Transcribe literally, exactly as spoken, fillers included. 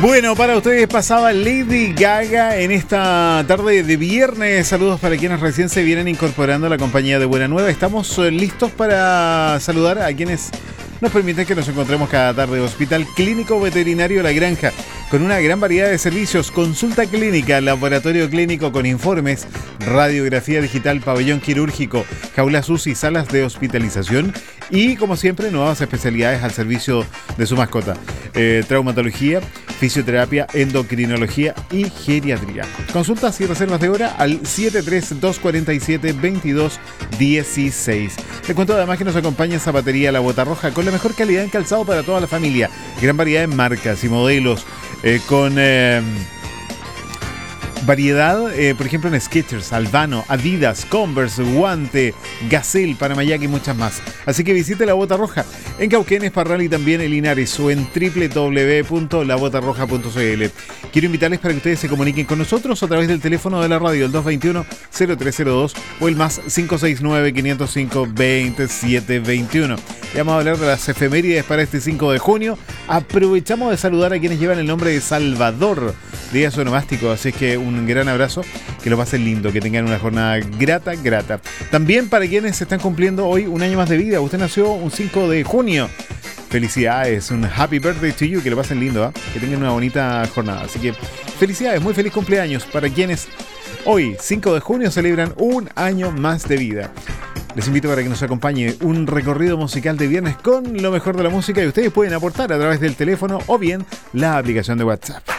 Bueno, para ustedes pasaba Lady Gaga en esta tarde de viernes. Saludos para quienes recién se vienen incorporando a la compañía de Buena Nueva. Estamos listos para saludar a quienes nos permiten que nos encontremos cada tarde. Hospital Clínico Veterinario La Granja, con una gran variedad de servicios: consulta clínica, laboratorio clínico con informes, radiografía digital, pabellón quirúrgico, jaulas U C I, salas de hospitalización y, como siempre, nuevas especialidades al servicio de su mascota. Eh, traumatología, fisioterapia, endocrinología y geriatría. Consultas y reservas de hora al siete tres dos cuatro siete dos dos uno seis. Les cuento además que nos acompaña Zapatería La Bota Roja, con la mejor calidad en calzado para toda la familia. Gran variedad en marcas y modelos, eh, con eh, variedad, eh, por ejemplo, en Skechers, Albano, Adidas, Converse, Guante, Gazelle, Panamayac y muchas más. Así que visite La Bota Roja en Cauquenes, Parral y también en Linares, o en doble u doble u doble u punto la bota roja punto c l. Quiero invitarles para que ustedes se comuniquen con nosotros a través del teléfono de la radio, el dos dos uno, cero tres cero dos o el más cinco seis nueve, cinco cero cinco, dos siete dos uno. Y vamos a hablar de las efemérides para este cinco de junio. Aprovechamos de saludar a quienes llevan el nombre de Salvador, día su onomástico, así es que un gran abrazo, que lo pasen lindo, que tengan una jornada grata, grata. También para quienes están cumpliendo hoy un año más de vida. Usted nació un cinco de junio. Felicidades, un happy birthday to you, que lo pasen lindo, ¿eh? Que tengan una bonita jornada. Así que felicidades, muy feliz cumpleaños para quienes hoy, cinco de junio, celebran un año más de vida. Les invito para que nos acompañe un recorrido musical de viernes con lo mejor de la música, y ustedes pueden aportar a través del teléfono o bien la aplicación de WhatsApp.